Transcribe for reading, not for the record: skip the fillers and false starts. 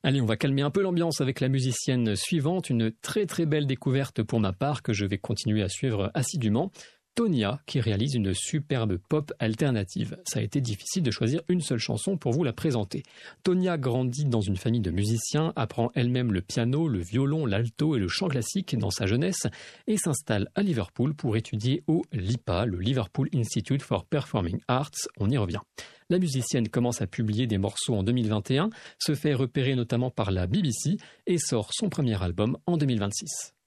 Allez, on va calmer un peu l'ambiance avec la musicienne suivante, une très très belle découverte pour ma part que je vais continuer à suivre assidûment. Tonia qui réalise une superbe pop alternative. Ça a été difficile de choisir une seule chanson pour vous la présenter. Tonia grandit dans une famille de musiciens, apprend elle-même le piano, le violon, l'alto et le chant classique dans sa jeunesse et s'installe à Liverpool pour étudier au LIPA, le Liverpool Institute for Performing Arts. On y revient. La musicienne commence à publier des morceaux en 2021, se fait repérer notamment par la BBC et sort son premier album en 2026.